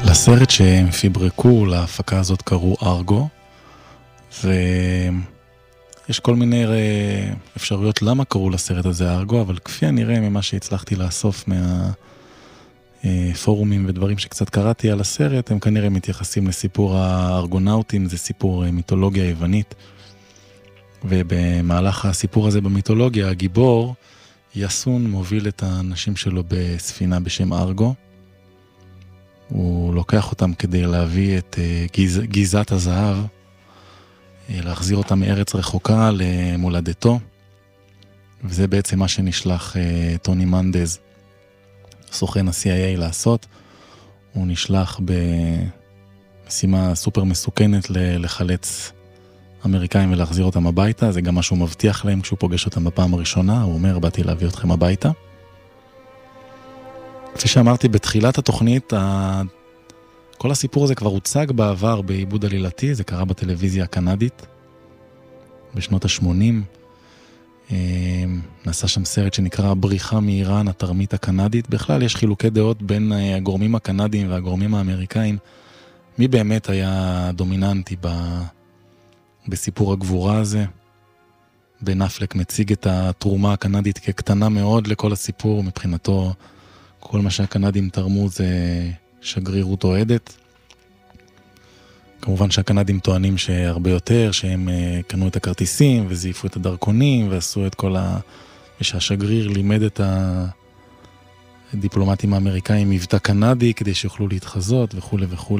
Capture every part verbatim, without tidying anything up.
לסרט שהם פיברקו, להפקה הזאת קראו ארגו, ויש כל מיני אפשרויות למה קראו לסרט הזה ארגו, אבל כפי הנראה ממה שהצלחתי לאסוף מהפורומים ודברים שקצת קראתי על הסרט, הם כנראה מתייחסים לסיפור הארגונאוטים, זה סיפור מיתולוגיה יוונית, ובמהלך הסיפור הזה במיתולוגיה, הגיבור יסון מוביל את האנשים שלו בספינה בשם ארגו, הוא לוקח אותם כדי להביא את גיז, גיזת הזהב, להחזיר אותם מארץ רחוקה למולדתו, וזה בעצם מה שנשלח טוני מנדז, סוכן ה-סי איי איי לעשות. הוא נשלח במשימה סופר מסוכנת לחלץ אמריקאים ולהחזיר אותם הביתה, זה גם מה שהוא מבטיח להם כשהוא פוגש אותם בפעם הראשונה, הוא אומר, באתי להביא אתכם הביתה. כפי שאמרתי, בתחילת התוכנית, כל הסיפור הזה כבר הוצג בעבר בעיבוד עלילתי, זה קרה בטלוויזיה הקנדית, בשנות ה-שמונים, נעשה שם סרט שנקרא בריחה מאיראן, התרמית הקנדית. בכלל יש חילוקי דעות בין הגורמים הקנדיים והגורמים האמריקאים, מי באמת היה דומיננטי בסיפור הגבורה הזה. בן אפלק מציג את התרומה הקנדית כקטנה מאוד לכל הסיפור, מבחינתו כל מה שהקנדים תרמו זה שגרירות אוהדת. כמובן שהקנדים טוענים שהרבה יותר, שהם קנו את הכרטיסים וזייפו את הדרכונים ועשו את כל ה... ושהשגריר לימד את הדיפלומטים האמריקאים מבטא קנדי כדי שיוכלו להתחזות וכו' וכו'.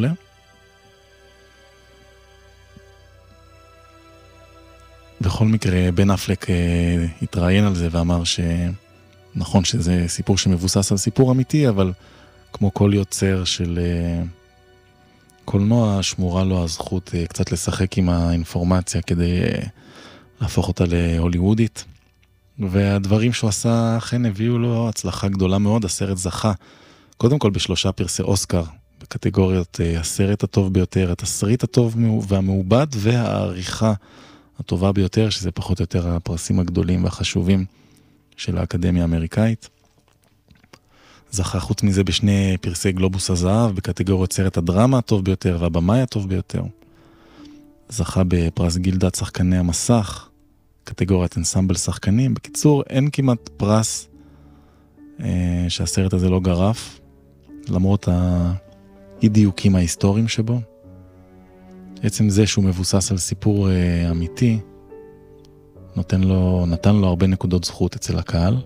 בכל מקרה, בן אפלק התראיין על זה ואמר שנכון שזה סיפור שמבוסס על סיפור אמיתי, אבל כמו כל יוצר של קולנוע, שמורה לו הזכות קצת לשחק עם האינפורמציה כדי להפוך אותה להוליוודית. והדברים שהוא עשה אכן הביאו לו הצלחה גדולה מאוד. הסרט זכה קודם כל בשלושה פרסי אוסקר, בקטגוריות הסרט הטוב ביותר, התסריט הטוב והמעובד והעריכה הטובה ביותר, שזה פחות או יותר הפרסים הגדולים והחשובים של האקדמיה האמריקאית. זכה חוץ מזה בשני פרסי גלובוס הזהב, בקטגוריות סרט הדרמה הטוב ביותר והבמאי הטוב ביותר. זכה בפרס גילדת שחקני המסך, קטגוריית אנסמבל שחקנים. בקיצור, אין כמעט פרס אה, שהסרט הזה לא גרף, למרות האי דיוקים ההיסטוריים שבו. עצם זה שהוא מבוסס על סיפור אה, אמיתי, נותן לו, נתן לו הרבה נקודות זכות אצל הקהל.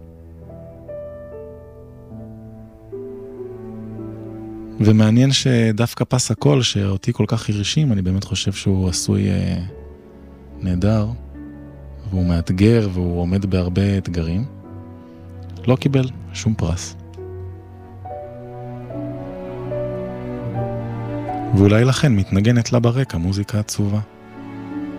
ומעניין שדווקא פס הקול שאותי כל כך הרשים, אני באמת חושב שהוא עשוי אה, נהדר, והוא מאתגר והוא עומד בהרבה אתגרים, לא קיבל שום פרס. ואולי לכן מתנגנת לה ברקע מוזיקה עצובה.